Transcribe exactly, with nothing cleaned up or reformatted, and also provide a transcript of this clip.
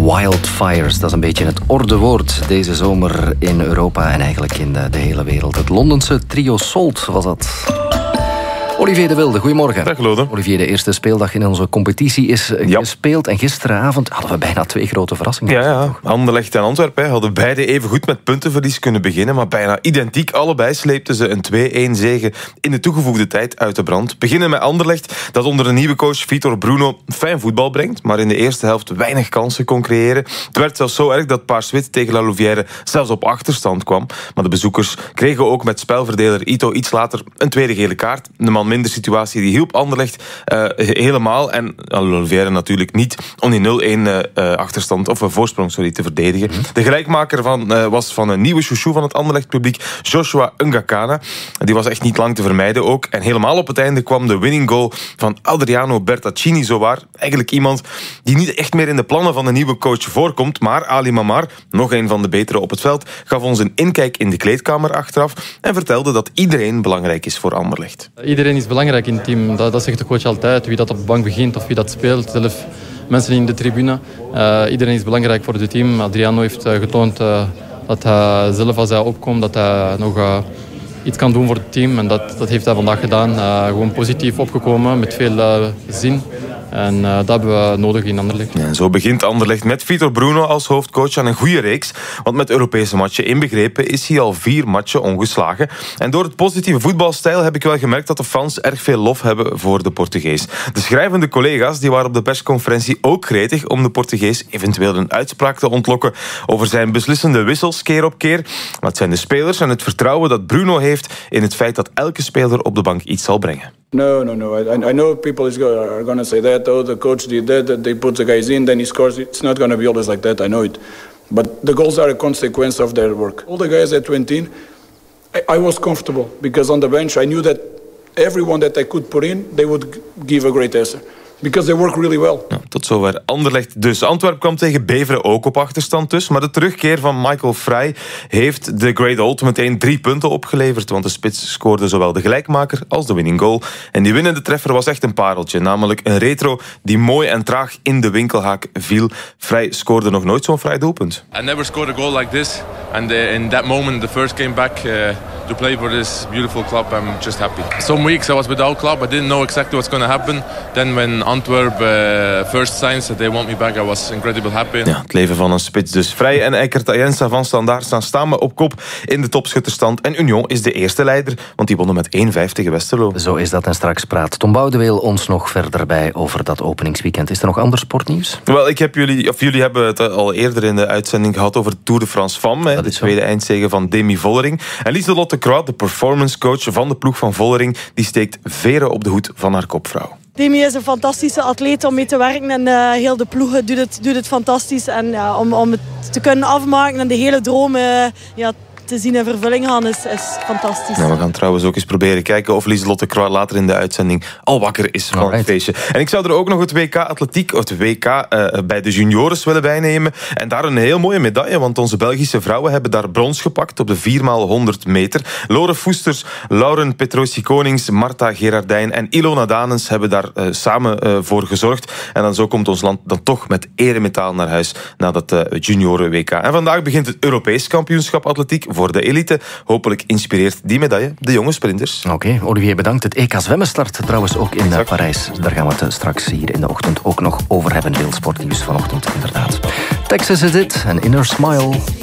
Wildfires, dat is een beetje het ordewoord deze zomer in Europa en eigenlijk in de, de hele wereld. Het Londense trio Salt was dat. Olivier de Wilde, goedemorgen. Dag Lode. Olivier, de eerste speeldag in onze competitie is ja. gespeeld. En gisteravond hadden we bijna twee grote verrassingen. Ja, ja. Anderlecht en Antwerpen hadden beide even goed met puntenverlies kunnen beginnen. Maar bijna identiek allebei sleepten ze een twee-een zege in de toegevoegde tijd uit de brand. Beginnen met Anderlecht, dat onder een nieuwe coach Vitor Bruno fijn voetbal brengt. Maar in de eerste helft weinig kansen kon creëren. Het werd zelfs zo erg dat Paars-Wit tegen La Louvière zelfs op achterstand kwam. Maar de bezoekers kregen ook met spelverdeler Ito iets later een tweede gele kaart. De man minder situatie die hielp Anderlecht uh, helemaal. En La Louvière natuurlijk niet om die nul-een uh, achterstand of een voorsprong sorry, te verdedigen. Mm-hmm. De gelijkmaker van, uh, was van een nieuwe chouchou van het Anderlecht publiek, Joshua Ngakana. Die was echt niet lang te vermijden ook. En helemaal op het einde kwam de winning goal van Adriano Bertaccini zowaar. Eigenlijk iemand die niet echt meer in de plannen van de nieuwe coach voorkomt. Maar Ali Mamar, nog een van de betere op het veld, gaf ons een inkijk in de kleedkamer achteraf en vertelde dat iedereen belangrijk is voor Anderlecht. Iedereen is belangrijk in het team. Dat, dat zegt de coach altijd. Wie dat op de bank begint of wie dat speelt. Zelf mensen in de tribune. Uh, iedereen is belangrijk voor het team. Adriano heeft uh, getoond uh, dat hij zelf als hij opkomt, dat hij nog uh, iets kan doen voor het team. En dat, dat heeft hij vandaag gedaan. Uh, gewoon positief opgekomen met veel uh, zin. En uh, dat hebben we nodig in Anderlecht. Ja, zo begint Anderlecht met Vitor Bruno als hoofdcoach aan een goede reeks. Want met Europese matchen inbegrepen is hij al vier matchen ongeslagen. En door het positieve voetbalstijl heb ik wel gemerkt dat de fans erg veel lof hebben voor de Portugees. De schrijvende collega's die waren op de persconferentie ook gretig om de Portugees eventueel een uitspraak te ontlokken over zijn beslissende wissels keer op keer. Maar het zijn de spelers en het vertrouwen dat Bruno heeft in het feit dat elke speler op de bank iets zal brengen. No, no, no. I, I know people is go, are going to say that. Oh, the coach did that, that. They put the guys in, then he scores. It's not going to be always like that. I know it. But the goals are a consequence of their work. All the guys that went in, I, I was comfortable because on the bench I knew that everyone that I could put in, they would give a great answer. Because they work really well. Ja, tot zover Anderlecht dus. Antwerpen kwam tegen Beveren ook op achterstand dus. Maar de terugkeer van Michael Frey heeft de Great Old meteen drie punten opgeleverd. Want de spits scoorde zowel de gelijkmaker als de winning goal. En die winnende treffer was echt een pareltje. Namelijk een retro die mooi en traag in de winkelhaak viel. Frey scoorde nog nooit zo'n vrij doelpunt. I never scored a goal like this. And uh, in that moment, the first came back uh, to play for this beautiful club. I'm just happy. Some weeks I was without club. I didn't know exactly what's going to happen. Then when Antwerp uh, first signs that they want me back, I was incredibly happy. Ja, het leven van een spits dus. Frey en Eikert Ayensa van Standaard staan samen op kop in de topschutterstand. En Union is de eerste leider, want die wonnen met één vijf tegen Westerlo. Zo is dat en straks praat Tom Boudeweel ons nog verder bij over dat openingsweekend. Is er nog ander sportnieuws? Wel, ik heb jullie, of jullie hebben het al eerder in de uitzending gehad over de Tour de France Femme. De tweede eindzege van Demi Vollering. En Lieselotte Croix, de performance coach van de ploeg van Vollering, die steekt veren op de hoed van haar kopvrouw. Demi is een fantastische atleet om mee te werken en uh, heel de ploeg doet het, doet het fantastisch. En uh, om, om het te kunnen afmaken en de hele droom uh, ja, te zien in vervulling gaan is, is fantastisch. Nou, we gaan trouwens ook eens proberen kijken of Lieselotte Croix later in de uitzending al wakker is van het feestje. En ik zou er ook nog het W K Atletiek, of het W K uh, bij de juniores willen bijnemen. En daar een heel mooie medaille, want onze Belgische vrouwen hebben daar brons gepakt op de vier maal honderd meter. Lore Foesters, Lauren Petrosi-Konings, Marta Gerardijn en Ilona Danens hebben daar uh, samen uh, voor gezorgd. En dan zo komt ons land dan toch met eremetaal naar huis na dat uh, junioren W K. En vandaag begint het Europees kampioenschap atletiek voor de elite. Hopelijk inspireert die medaille de jonge sprinters. Oké, okay, Olivier bedankt. Het E K zwemmen start trouwens ook in exact. Parijs. Daar gaan we het straks hier in de ochtend ook nog over hebben. Veel sportnieuws vanochtend inderdaad. Texas is dit en Inner Smile.